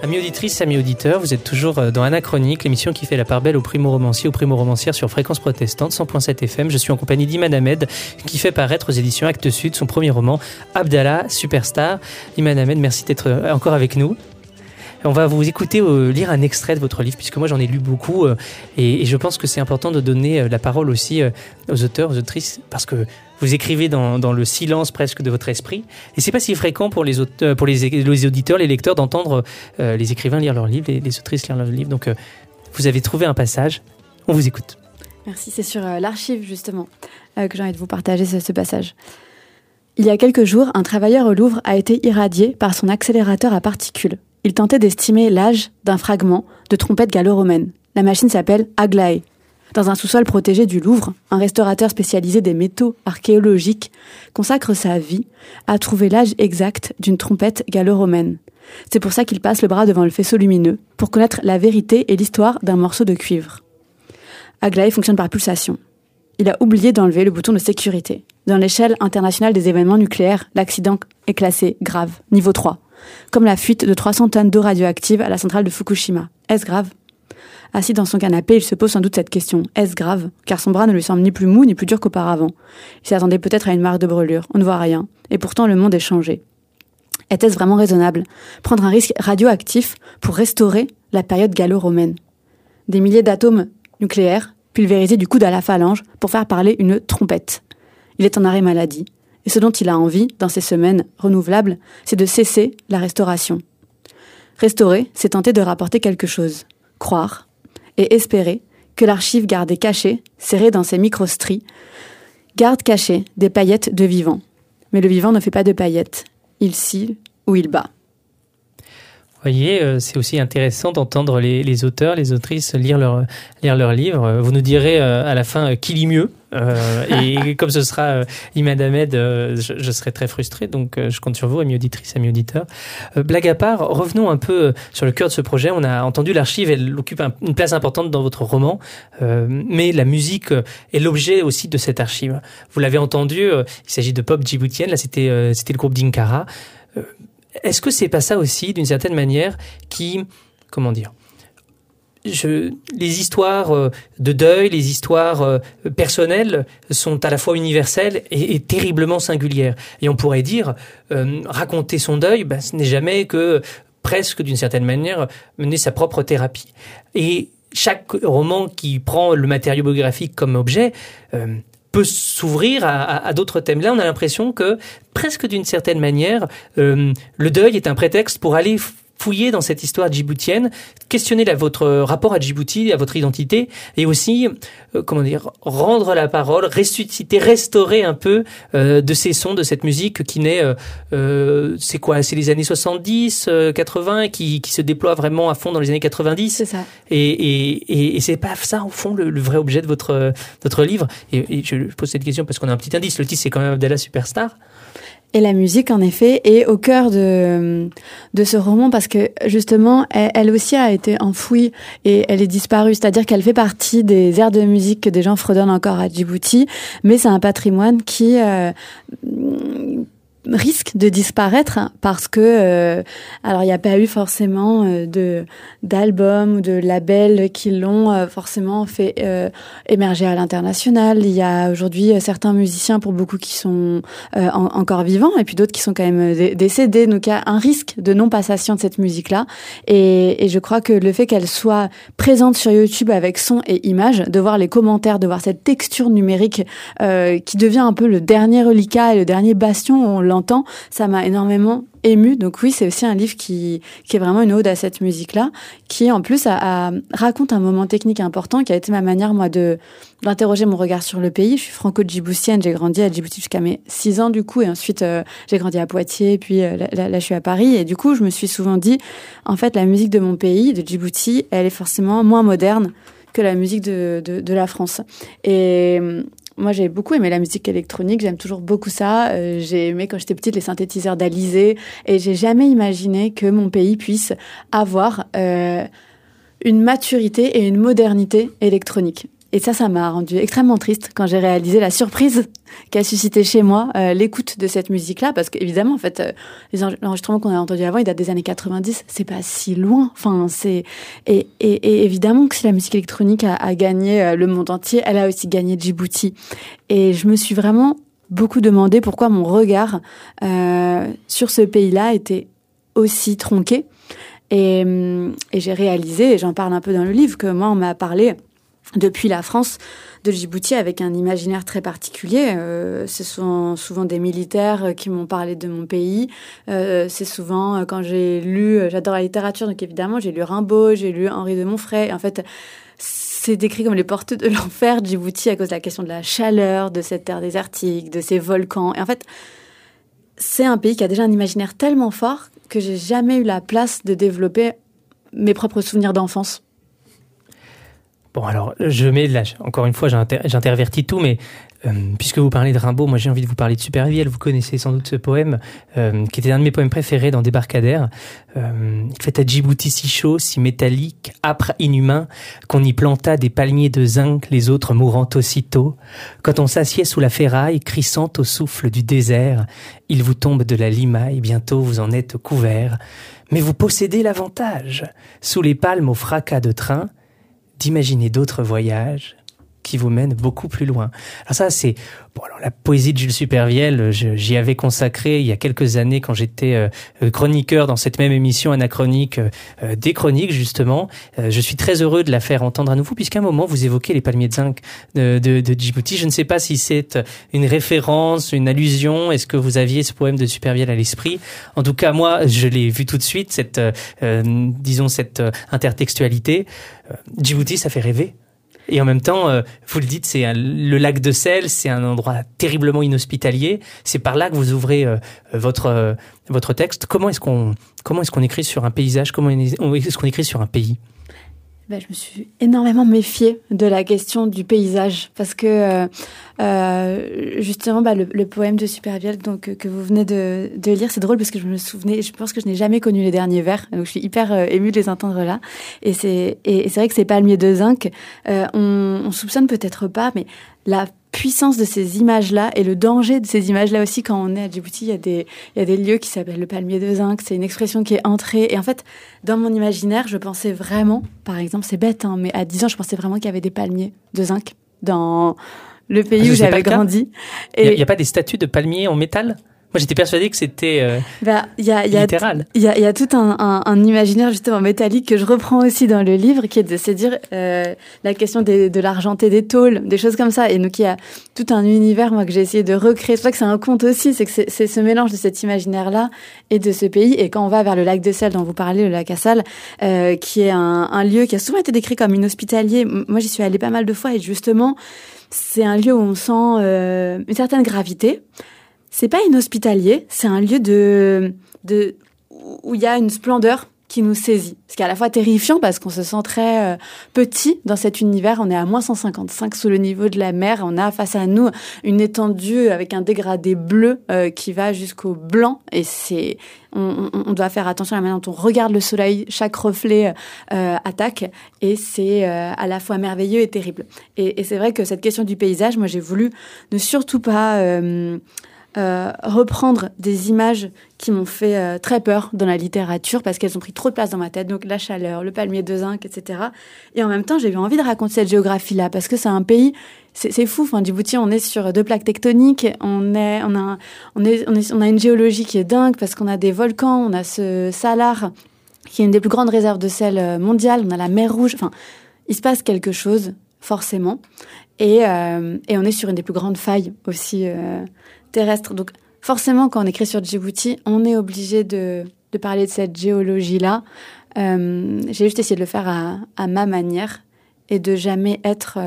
Amis auditrices, amis auditeurs, vous êtes toujours dans Anachronique, l'émission qui fait la part belle aux primo-romanciers, aux primo-romancières sur Fréquence Protestante 100.7 FM. Je suis en compagnie d'Iman Ahmed qui fait paraître aux éditions Actes Sud son premier roman, Abdallah, Superstar. Iman Ahmed, merci d'être encore avec nous. On va vous écouter lire un extrait de votre livre, puisque moi j'en ai lu beaucoup et je pense que c'est important de donner la parole aussi aux auteurs, aux autrices, parce que vous écrivez dans le silence presque de votre esprit. Et c'est pas si fréquent pour les auteurs, pour les auditeurs, les lecteurs, d'entendre les écrivains lire leurs livres, les autrices lire leurs livres. Donc vous avez trouvé un passage, on vous écoute. Merci, c'est sur l'archive justement que j'ai envie de vous partager ce passage. Il y a quelques jours, un travailleur au Louvre a été irradié par son accélérateur à particules. Il tentait d'estimer l'âge d'un fragment de trompette gallo-romaine. La machine s'appelle Aglaé. Dans un sous-sol protégé du Louvre, un restaurateur spécialisé des métaux archéologiques consacre sa vie à trouver l'âge exact d'une trompette gallo-romaine. C'est pour ça qu'il passe le bras devant le faisceau lumineux, pour connaître la vérité et l'histoire d'un morceau de cuivre. Aglaé fonctionne par pulsation. Il a oublié d'enlever le bouton de sécurité. Dans l'échelle internationale des événements nucléaires, l'accident est classé grave, niveau 3. Comme la fuite de 300 tonnes d'eau radioactive à la centrale de Fukushima. Est-ce grave ? Assis dans son canapé, il se pose sans doute cette question. Est-ce grave ? Car son bras ne lui semble ni plus mou ni plus dur qu'auparavant. Il s'attendait peut-être à une marque de brûlure. On ne voit rien. Et pourtant, le monde est changé. Était-ce vraiment raisonnable ? Prendre un risque radioactif pour restaurer la période gallo-romaine ? Des milliers d'atomes nucléaires pulvérisés du coude à la phalange pour faire parler une trompette. Il est en arrêt maladie. Et ce dont il a envie, dans ces semaines renouvelables, c'est de cesser la restauration. Restaurer, c'est tenter de rapporter quelque chose. Croire et espérer que l'archive gardée cachée, serrée dans ses microstries, garde cachée des paillettes de vivant. Mais le vivant ne fait pas de paillettes. Il scille ou il bat. Vous voyez, c'est aussi intéressant d'entendre les auteurs, les autrices lire leurs livres. Vous nous direz à la fin qui lit mieux. Et comme ce sera Iman Ahmed, je serai très frustré. Donc je compte sur vous, amis auditrices, amis auditeurs. Blague à part, revenons un peu sur le cœur de ce projet. On a entendu l'archive, elle occupe une place importante dans votre roman. Mais la musique est l'objet aussi de cette archive. Vous l'avez entendu, il s'agit de pop djiboutienne. Là, c'était le groupe Dinkara. Est-ce que c'est pas ça aussi, d'une certaine manière, qui, comment dire, les histoires de deuil, les histoires personnelles sont à la fois universelles et terriblement singulières. Et on pourrait dire, raconter son deuil, ce n'est jamais que, presque d'une certaine manière, mener sa propre thérapie. Et chaque roman qui prend le matériau biographique comme objet peut s'ouvrir à d'autres thèmes. Là, on a l'impression que, presque d'une certaine manière, le deuil est un prétexte pour aller fouiller dans cette histoire djiboutienne, questionner votre rapport à Djibouti, à votre identité, et aussi, rendre la parole, ressusciter, restaurer un peu de ces sons, de cette musique qui naît, c'est quoi ? C'est les années 70, 80, qui se déploie vraiment à fond dans les années 90. C'est ça. Et c'est pas ça, au fond, le vrai objet de votre livre. Et je pose cette question parce qu'on a un petit indice. Le titre, c'est quand même Abdallah Superstar. Et la musique, en effet, est au cœur de ce roman parce que, justement, elle aussi a été enfouie et elle est disparue. C'est-à-dire qu'elle fait partie des airs de musique que des gens fredonnent encore à Djibouti, mais c'est un patrimoine qui risque de disparaître parce que alors il n'y a pas eu forcément d'albums ou de labels qui l'ont forcément fait émerger à l'international. Il y a aujourd'hui certains musiciens, pour beaucoup, qui sont encore vivants et puis d'autres qui sont quand même décédés. Donc il y a un risque de non-passation de cette musique-là et je crois que le fait qu'elle soit présente sur YouTube avec son et image, de voir les commentaires, de voir cette texture numérique qui devient un peu le dernier reliquat et le dernier bastion où on l'entend, ça m'a énormément émue. Donc oui, c'est aussi un livre qui est vraiment une ode à cette musique-là, qui en plus raconte un moment technique important, qui a été ma manière, moi, d'interroger mon regard sur le pays. Je suis franco-djiboutienne, j'ai grandi à Djibouti jusqu'à mes 6 ans du coup, et ensuite j'ai grandi à Poitiers, et puis là je suis à Paris, et du coup je me suis souvent dit, en fait, la musique de mon pays, de Djibouti, elle est forcément moins moderne que la musique de la France. Et moi, j'ai beaucoup aimé la musique électronique, j'aime toujours beaucoup ça. J'ai aimé, quand j'étais petite, les synthétiseurs d'Alizé, et j'ai jamais imaginé que mon pays puisse avoir une maturité et une modernité électronique. ça m'a rendu extrêmement triste quand j'ai réalisé la surprise qu'a suscité chez moi l'écoute de cette musique-là, parce qu'évidemment, en fait, l'enregistrement qu'on a entendu avant, il date des années 90, c'est pas si loin. Enfin, et évidemment que si la musique électronique a gagné le monde entier, elle a aussi gagné Djibouti. Et je me suis vraiment beaucoup demandé pourquoi mon regard sur ce pays-là était aussi tronqué. Et j'ai réalisé, et j'en parle un peu dans le livre, que moi, on m'a parlé depuis la France de Djibouti avec un imaginaire très particulier. Ce sont souvent des militaires qui m'ont parlé de mon pays. C'est souvent quand j'ai lu, j'adore la littérature, donc évidemment j'ai lu Rimbaud, j'ai lu Henri de Montfray. En fait, c'est décrit comme les portes de l'enfer, Djibouti, à cause de la question de la chaleur, de cette terre désertique, de ces volcans. Et en fait, c'est un pays qui a déjà un imaginaire tellement fort que j'ai jamais eu la place de développer mes propres souvenirs d'enfance. Bon, alors, encore une fois, j'intervertis tout, mais puisque vous parlez de Rimbaud, moi j'ai envie de vous parler de Supervielle. Vous connaissez sans doute ce poème, qui était un de mes poèmes préférés dans Débarcadère. Il fait à Djibouti si chaud, si métallique, âpre, inhumain, qu'on y planta des palmiers de zinc, les autres mourant aussitôt. Quand on s'assied sous la ferraille, crissant au souffle du désert, il vous tombe de la limaille, bientôt vous en êtes couvert. Mais vous possédez l'avantage, sous les palmes au fracas de train, d'imaginer d'autres voyages qui vous mènent beaucoup plus loin. Alors ça, c'est... Bon, alors la poésie de Jules Supervielle, j'y avais consacré il y a quelques années quand j'étais chroniqueur dans cette même émission anachronique des chroniques, justement. Je suis très heureux de la faire entendre à nouveau, puisqu'à un moment, vous évoquez les palmiers de zinc de Djibouti. Je ne sais pas si c'est une référence, une allusion. Est-ce que vous aviez ce poème de Supervielle à l'esprit? En tout cas, moi, je l'ai vu tout de suite, cette intertextualité. Djibouti, ça fait rêver. Et en même temps, vous le dites, c'est le lac de sel, c'est un endroit terriblement inhospitalier. C'est par là que vous ouvrez votre texte. Comment est-ce qu'on écrit sur un paysage? Comment est-ce qu'on écrit sur un pays? Je me suis énormément méfiée de la question du paysage, parce que justement le poème de Supervielle que vous venez de lire, c'est drôle parce que je pense que je n'ai jamais connu les derniers vers, donc je suis hyper émue de les entendre là. Et c'est vrai que ces palmiers de zinc, on soupçonne peut-être pas, mais la puissance de ces images-là et le danger de ces images-là aussi. Quand on est à Djibouti, il y a des lieux qui s'appellent le palmier de zinc. C'est une expression qui est entrée. Et en fait, dans mon imaginaire, je pensais vraiment, par exemple, c'est bête, hein, mais à 10 ans, je pensais vraiment qu'il y avait des palmiers de zinc dans le pays où j'avais grandi. Il n'y a pas des statues de palmiers en métal? Moi, j'étais persuadée que c'était littéral. Il y a tout un imaginaire justement métallique que je reprends aussi dans le livre, qui est de se dire la question de l'argenté des tôles, des choses comme ça. Et donc, il y a tout un univers, moi, que j'ai essayé de recréer. C'est pour ça que c'est un conte aussi, c'est que c'est ce mélange de cet imaginaire-là et de ce pays. Et quand on va vers le lac de sel dont vous parlez, le lac Assal, qui est un lieu qui a souvent été décrit comme inhospitalier. Moi, j'y suis allée pas mal de fois et justement, c'est un lieu où on sent une certaine gravité. C'est pas inhospitalier, c'est un lieu où il y a une splendeur qui nous saisit. Ce qui est à la fois terrifiant parce qu'on se sent très petit dans cet univers. On est à moins 155 sous le niveau de la mer. On a face à nous une étendue avec un dégradé bleu qui va jusqu'au blanc. Et on doit faire attention à la manière dont on regarde le soleil. Chaque reflet attaque. Et c'est à la fois merveilleux et terrible. Et c'est vrai que cette question du paysage, moi j'ai voulu ne surtout pas... reprendre des images qui m'ont fait très peur dans la littérature parce qu'elles ont pris trop de place dans ma tête, donc la chaleur, le palmier de zinc, etc. Et en même temps, j'ai eu envie de raconter cette géographie-là parce que c'est un pays, c'est fou. Enfin, Djibouti, on est sur 2 plaques tectoniques, on a une géologie qui est dingue parce qu'on a des volcans, on a ce Salar qui est une des plus grandes réserves de sel mondiales, on a la mer Rouge. Enfin, il se passe quelque chose forcément, et on est sur une des plus grandes failles aussi terrestre. Donc, forcément, quand on écrit sur Djibouti, on est obligé de parler de cette géologie-là. J'ai juste essayé de le faire à ma manière et de jamais être...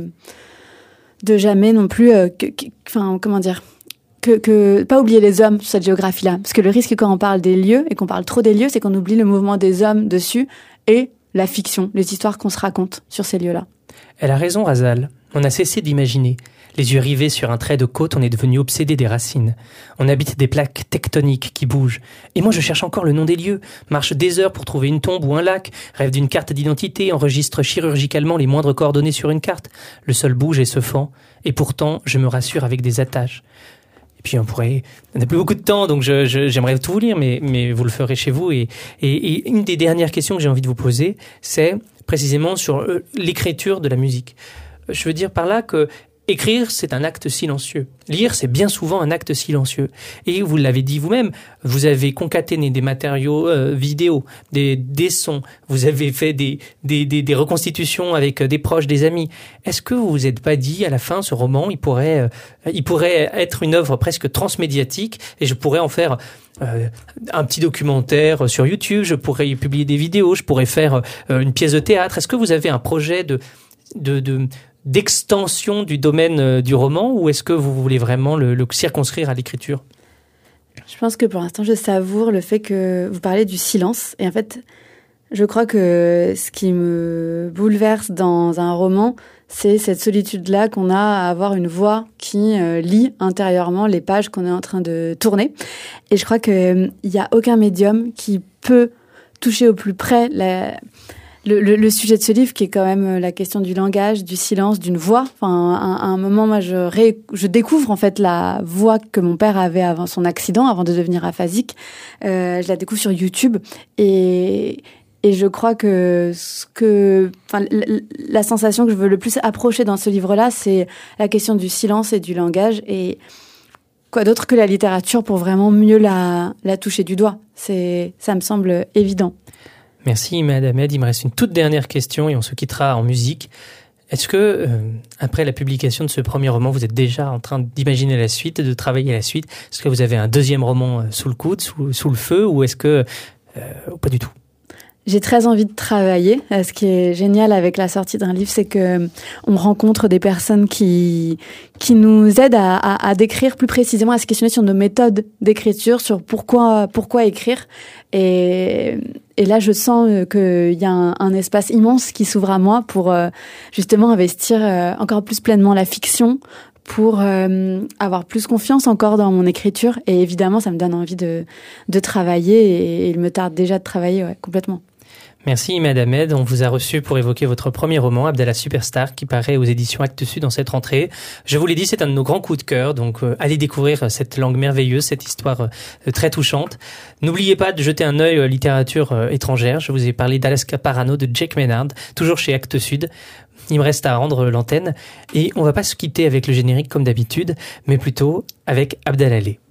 de jamais non plus... comment dire pas oublier les hommes sur cette géographie-là. Parce que le risque quand on parle des lieux et qu'on parle trop des lieux, c'est qu'on oublie le mouvement des hommes dessus et la fiction, les histoires qu'on se raconte sur ces lieux-là. Elle a raison, Razal. On a cessé d'imaginer. Les yeux rivés sur un trait de côte, on est devenu obsédé des racines. On habite des plaques tectoniques qui bougent. Et moi, je cherche encore le nom des lieux. Marche des heures pour trouver une tombe ou un lac. Rêve d'une carte d'identité. Enregistre chirurgicalement les moindres coordonnées sur une carte. Le sol bouge et se fend. Et pourtant, je me rassure avec des attaches. Et puis, on n'a plus beaucoup de temps, donc j'aimerais tout vous lire, mais vous le ferez chez vous. Et une des dernières questions que j'ai envie de vous poser, c'est précisément sur l'écriture de la musique. Je veux dire par là que écrire, c'est un acte silencieux. Lire, c'est bien souvent un acte silencieux. Et vous l'avez dit vous-même, vous avez concaténé des matériaux vidéo, des sons, vous avez fait des reconstitutions avec des proches, des amis. Est-ce que vous vous êtes pas dit, à la fin, ce roman, il pourrait être une œuvre presque transmédiatique et je pourrais en faire un petit documentaire sur YouTube, je pourrais y publier des vidéos, je pourrais faire une pièce de théâtre. Est-ce que vous avez un projet d'extension du domaine du roman ou est-ce que vous voulez vraiment le circonscrire à l'écriture ? Je pense que pour l'instant, je savoure le fait que vous parlez du silence. Et en fait, je crois que ce qui me bouleverse dans un roman, c'est cette solitude-là qu'on a à avoir une voix qui lit intérieurement les pages qu'on est en train de tourner. Et je crois qu'il n'y a aucun médium qui peut toucher au plus près le sujet de ce livre, qui est quand même la question du langage, du silence, d'une voix. Enfin, à un moment, moi, je découvre en fait la voix que mon père avait avant son accident, avant de devenir aphasique. Je la découvre sur YouTube et je crois que la sensation que je veux le plus approcher dans ce livre-là, c'est la question du silence et du langage. Et quoi d'autre que la littérature pour vraiment mieux la toucher du doigt. Ça me semble évident. Merci Imad Ahmed. Il me reste une toute dernière question et on se quittera en musique. Est-ce que, après la publication de ce premier roman, vous êtes déjà en train d'imaginer la suite, de travailler la suite ? Est-ce que vous avez un deuxième roman sous le coude, sous le feu, ou est-ce que pas du tout ? J'ai très envie de travailler. Ce qui est génial avec la sortie d'un livre, c'est que on rencontre des personnes qui nous aident à décrire plus précisément, à se questionner sur nos méthodes d'écriture, sur pourquoi écrire. Et là, je sens qu'il y a un espace immense qui s'ouvre à moi pour justement investir encore plus pleinement la fiction, pour avoir plus confiance encore dans mon écriture. Et évidemment, ça me donne envie de travailler et il me tarde déjà de travailler complètement. Merci Imad Ahmed. On vous a reçu pour évoquer votre premier roman, Abdallah Superstar, qui paraît aux éditions Actes Sud en cette rentrée. Je vous l'ai dit, c'est un de nos grands coups de cœur, donc allez découvrir cette langue merveilleuse, cette histoire très touchante. N'oubliez pas de jeter un œil à littérature étrangère. Je vous ai parlé d'Alaska Parano de Jake Maynard, toujours chez Actes Sud. Il me reste à rendre l'antenne et on va pas se quitter avec le générique comme d'habitude, mais plutôt avec Abdallah.